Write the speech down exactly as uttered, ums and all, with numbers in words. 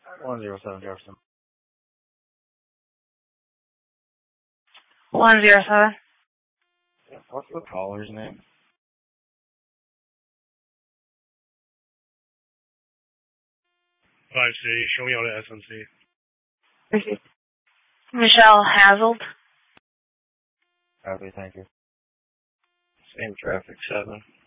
one zero seven Jefferson. one zero seven. What's the caller's name? five C, show me on the S N C. Thank Michelle Hazold. Copy, thank you. Same traffic, seven.